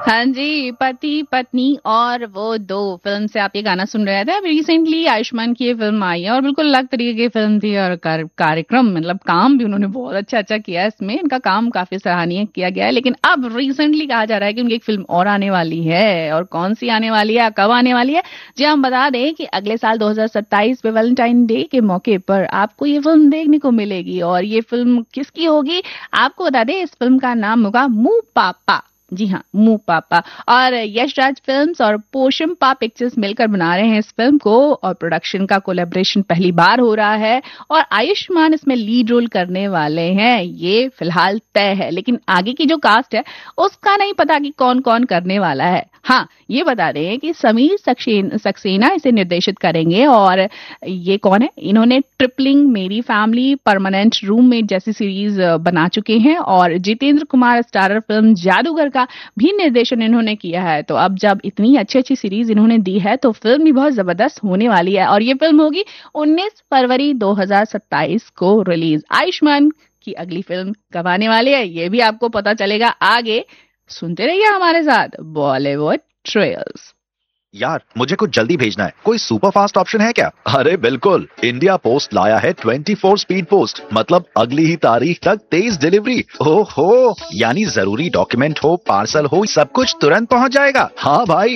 हाँ जी, पति पत्नी और वो दो फिल्म से आप ये गाना सुन रहे थे। अभी रिसेंटली आयुष्मान की ये फिल्म आई है और बिल्कुल अलग तरीके की फिल्म थी और कार्यक्रम मतलब काम भी उन्होंने बहुत अच्छा अच्छा किया है इसमें। इनका काम काफी सराहनीय किया गया है। लेकिन अब रिसेंटली कहा जा रहा है कि उनकी एक फिल्म और आने वाली है। और कौन सी आने वाली है, कब आने वाली है, जी हम बता दें कि अगले साल 2027 पे वैलेंटाइन डे के मौके पर आपको ये फिल्म देखने को मिलेगी। और ये फिल्म किसकी होगी आपको बता दें, इस फिल्म का नाम होगा मुंह पापा। जी हाँ, मुंह पापा। और यश राज फिल्म्स और पोशंपा पिक्चर्स मिलकर बना रहे हैं इस फिल्म को। और प्रोडक्शन का कोलैबोरेशन पहली बार हो रहा है और आयुष्मान इसमें लीड रोल करने वाले हैं, ये फिलहाल तय है। लेकिन आगे की जो कास्ट है उसका नहीं पता कि कौन कौन करने वाला है। हाँ, ये बता रहे हैं कि समीर सक्सेना इसे निर्देशित करेंगे। और ये कौन है, इन्होंने ट्रिपलिंग, मेरी फैमिली, परमानेंट रूममेट जैसी सीरीज बना चुके हैं। और जितेंद्र कुमार स्टारर फिल्म जादूगर का भी निर्देशन इन्होंने किया है। तो अब जब इतनी अच्छी अच्छी सीरीज इन्होंने दी है तो फिल्म भी बहुत जबरदस्त होने वाली है। और ये फिल्म होगी 19 फरवरी 2027 को रिलीज। आयुष्मान की अगली फिल्म कब आने वाली है ये भी आपको पता चलेगा आगे। सुनते रहिए हमारे साथ बॉलीवुड ट्रेल्स। यार मुझे कुछ जल्दी भेजना है, कोई सुपर फास्ट ऑप्शन है क्या? अरे बिल्कुल, इंडिया पोस्ट लाया है 24 स्पीड पोस्ट, मतलब अगली ही तारीख तक तेज डिलीवरी। ओहो, यानी जरूरी डॉक्यूमेंट हो, पार्सल हो, सब कुछ तुरंत पहुंच जाएगा। हाँ भाई,